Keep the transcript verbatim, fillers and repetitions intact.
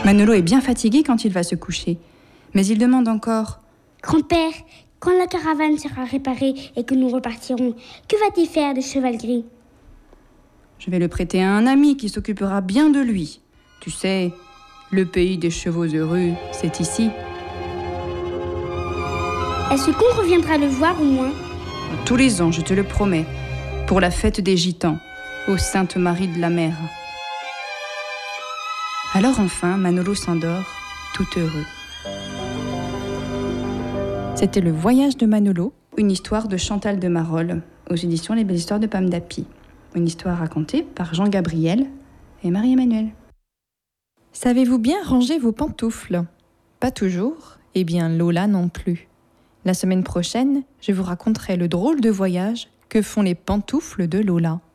Manolo est bien fatigué quand il va se coucher. Mais il demande encore « Grand-père, quand la caravane sera réparée et que nous repartirons, que va-t-il faire de Cheval Gris ?»« Je vais le prêter à un ami qui s'occupera bien de lui. Tu sais, le pays des chevaux heureux, c'est ici. » Est-ce qu'on reviendra le voir au moins ? Tous les ans, je te le promets, pour la fête des Gitans, aux Saintes Maries de la Mer. Alors enfin, Manolo s'endort, tout heureux. C'était Le Voyage de Manolo, une histoire de Chantal de Marolles, aux éditions Les Belles Histoires de Pam Dapi. Une histoire racontée par Jean-Gabriel et Marie-Emmanuelle. Savez-vous bien ranger vos pantoufles ? Pas toujours, et bien Lola non plus. La semaine prochaine, je vous raconterai le drôle de voyage que font les pantoufles de Lola.